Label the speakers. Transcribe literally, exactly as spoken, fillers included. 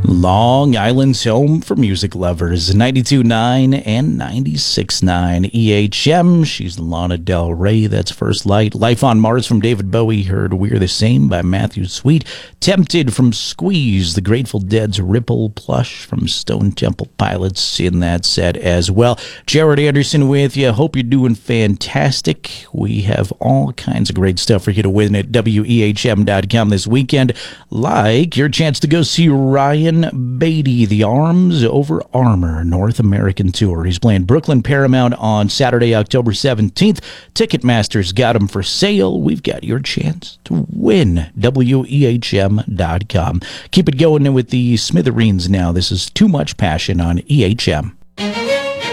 Speaker 1: Long Island's home for music lovers, ninety-two point nine and ninety-six point nine E H M. She's Lana Del Rey, that's First Light. Life on Mars from David Bowie, heard We're the Same by Matthew Sweet. Tempted from Squeeze, The Grateful Dead's Ripple. Plush from Stone Temple Pilots in that set as well. Jared Anderson with you. Hope you're doing fantastic. We have all kinds of great stuff for you to win at W E H M dot com this weekend, like your chance to go see Ryan Beatty, the Arms Over Armor North American Tour. He's playing Brooklyn Paramount on Saturday, October seventeenth. Ticketmaster's got him for sale. We've got your chance to win. W E H M dot com. Keep it going with the Smithereens now. This is Too Much Passion on E H M.